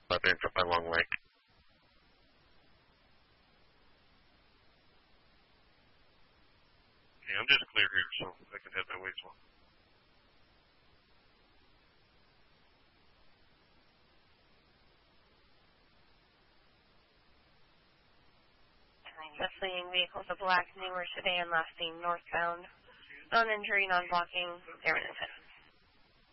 I've been for my long leg. Okay, I'm just clear here, so I can head that way as well. The fleeing vehicle, the black newer sedan, last seen northbound. Non-injury, non-blocking, 0 and 10.